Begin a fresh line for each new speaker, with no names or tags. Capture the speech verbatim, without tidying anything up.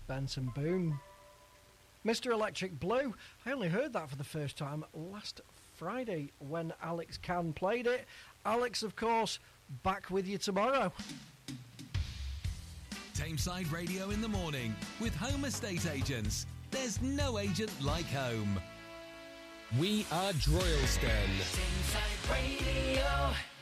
Benson Boone. Mister Electric Blue, I only heard that for the first time last Friday when Alex Can played it. Alex, of course, back with you tomorrow.
Tameside Radio in the morning with Home Estate Agents. There's no agent like home.
We are Droylsden.
Tameside Radio.